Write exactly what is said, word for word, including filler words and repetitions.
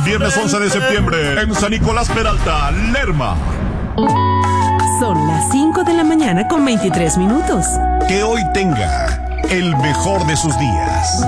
viernes once de septiembre en San Nicolás Peralta, Lerma. Son las cinco de la mañana con veintitrés minutos. Que hoy tenga el mejor de sus días.